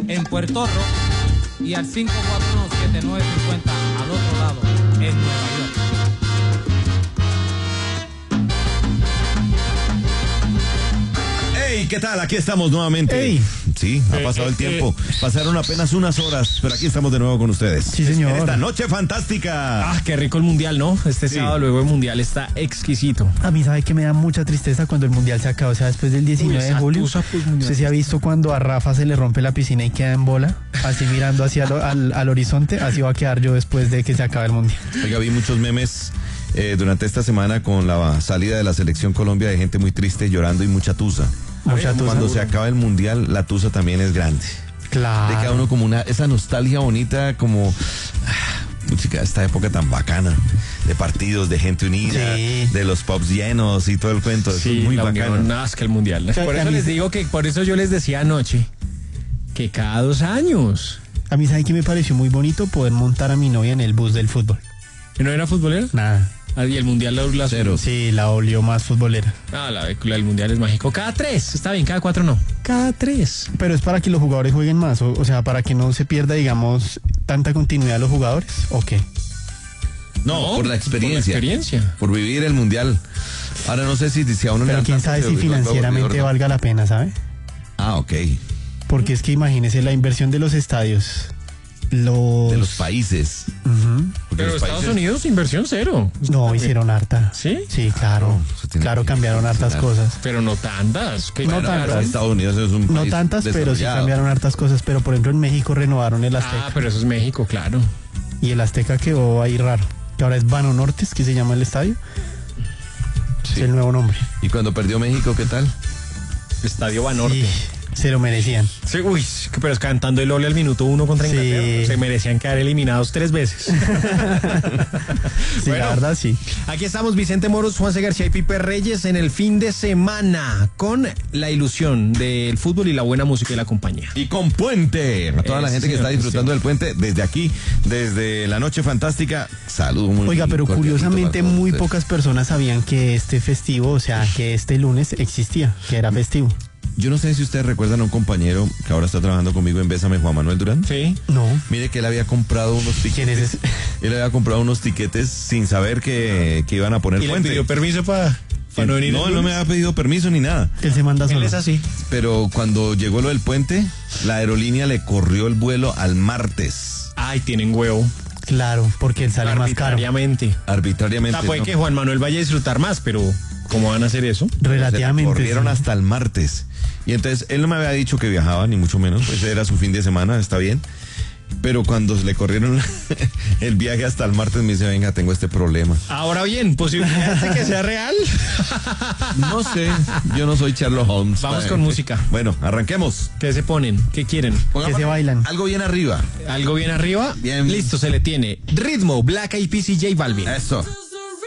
en Puerto Rico y al 541-7950 al otro lado, en Nueva York. Hey, ¿qué tal? Aquí estamos nuevamente. Hey. Sí, ha pasado el tiempo. Pasaron apenas unas horas, pero aquí estamos de nuevo con ustedes. Sí, señor. En esta noche fantástica. Ah, qué rico el mundial, ¿no? Este sábado luego el mundial está exquisito. A mí sabe que me da mucha tristeza cuando el mundial se acaba, o sea, después del 19 de julio. ¿Usted se ha visto cuando a Rafa se le rompe la piscina y queda en bola? Así mirando hacia al horizonte, así va a quedar yo después de que se acabe el mundial. Oiga, vi muchos memes durante esta semana con la salida de la selección Colombia de gente muy triste llorando y mucha tusa. Cuando se acaba el mundial, la tusa también es grande. Claro. De cada uno como esa nostalgia bonita, como música de esta época tan bacana, de partidos, de gente unida, Sí. de los pubs llenos y todo el cuento. Eso Sí, es muy la bacano. unión, nada, es que el mundial. sea, Por a eso mí- les digo que, por eso yo les decía anoche, que cada 2 años. A mí sabe que me pareció muy bonito poder montar a mi novia en el bus del fútbol. ¿No era futbolero? Nada. Ah, y el mundial la Cero. Sí, la olió más futbolera. Ah, la del mundial es mágico. Cada 3, está bien, cada 4 no. Cada 3. Pero es para que los jugadores jueguen más, o sea, para que no se pierda, digamos, tanta continuidad de los jugadores, ¿o qué? No, por la experiencia. Por la experiencia. Por vivir el mundial. Ahora no sé si a uno le Pero dan quién tanto sabe que si lo vuelva financieramente aburridor, ¿no? valga la pena, ¿sabe? Ah, ok. Porque es que imagínese la inversión de los estadios. De los países. Ujú. Porque Pero los Estados países- Unidos, inversión cero. No, hicieron harta. ¿Sí? Sí, claro. Claro, eso tiene Claro, que cambiaron hartas funcionar. cosas. Pero no tantas. ¿Qué No claro. tantas. Estados Unidos es un No país tantas, pero sí desarrollado. cambiaron hartas cosas. Pero por ejemplo en México renovaron el Azteca. Ah, pero eso es México, claro. Y el Azteca quedó ahí raro. Que ahora es Bano Nortes, que se llama el estadio. Sí. Es el nuevo nombre. ¿Y cuando perdió México, qué tal? Estadio Banorte. Y se lo merecían. Sí, uy, pero es cantando el ole al minuto 1 contra Sí. Inglaterra. Se merecían quedar eliminados 3 veces. Sí, Bueno. la verdad sí. Aquí estamos Vicente Moros, Juanse García y Pipe Reyes en el fin de semana con la ilusión del fútbol y la buena música y la compañía. Y con puente. A toda la gente que señor, está disfrutando sí. del puente, desde aquí, desde la noche fantástica, saludo muy Oiga, pero cordialito curiosamente para todos muy ustedes. pocas personas sabían que este festivo, o sea, que este lunes existía, que era festivo. Yo no sé si ustedes recuerdan a un compañero que ahora está trabajando conmigo en Bésame, Juan Manuel Durán. Sí. No. Mire que él había comprado unos tiquetes. ¿Quién es ese? Él había comprado unos tiquetes sin saber que iban a poner Y le puente. pidió permiso para no venir. No, el él no me lunes. había pedido permiso ni nada. Él se manda Él solo. es así. Pero cuando llegó lo del puente, la aerolínea le corrió el vuelo al martes. Ay, tienen huevo. Claro, porque él sale más caro. Arbitrariamente. Arbitrariamente. O sea, puede ¿no? que Juan Manuel vaya a disfrutar más, pero ¿cómo van a hacer eso? Relativamente. Se le corrieron sí. hasta el martes. Y entonces él no me había dicho que viajaba, ni mucho menos. Ese era su fin de semana, está bien. Pero cuando le corrieron el viaje hasta el martes, me dice, venga, tengo este problema. Ahora bien, posibilidades de que sea real. No sé, yo no soy Sherlock Holmes. Vamos con música. Bueno, arranquemos. ¿Qué se ponen? ¿Qué quieren? Que se bailan. Algo bien arriba. ¿Algo bien arriba? Bien. Listo, se le tiene. Ritmo, Black Eyed Peas y J Balvin. Eso.